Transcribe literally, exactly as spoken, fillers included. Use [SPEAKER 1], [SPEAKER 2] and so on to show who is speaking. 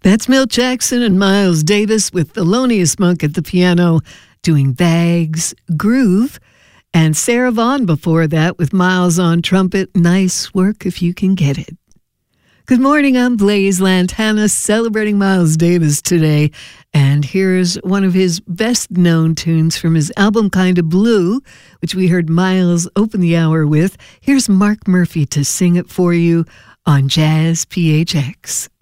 [SPEAKER 1] That's Milt Jackson and Miles Davis with Thelonious Monk at the piano doing Bags Groove. And Sarah Vaughan before that with Miles on trumpet. Nice work if you can get it. Good morning, I'm Blaze Lantana celebrating Miles Davis today. And here's one of his best known tunes from his album Kinda Blue, which we heard Miles open the hour with. Here's Mark Murphy to sing it for you on Jazz P H X.